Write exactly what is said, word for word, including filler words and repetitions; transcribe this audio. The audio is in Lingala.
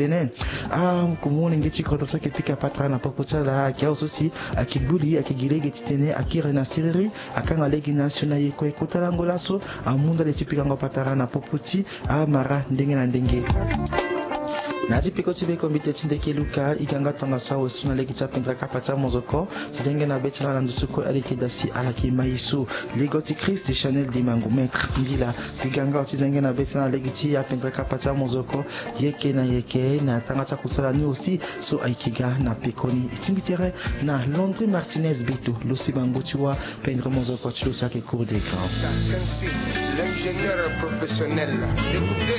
titene ah kumone ngeti koto soke pika patra na popotala akiaso si akibuli akigilege titene akire na siriri akanga legi national yeko ekotala ngolaso amunda le tipika ngopatara na popoti amara ndenge na ndenge Naji piko tibe kombite tindeke luka iganga tonga sawo suna legi chapendra kapata mozoko tidenge na betala na ndusuko aleke dasi alaki maiso ligoti Christ Chanel di mangu maître ndila iganga tidenge na betala legi ti apendra kapata mozoko yeke na yeke na tanga cha kusala ni aussi so aikiga na pekoni itimbitere na Landry Martinez Beto losi bango tiwa pendre mozoko tilo sake cour d'écran l'ingénieur professionnel. Écoutez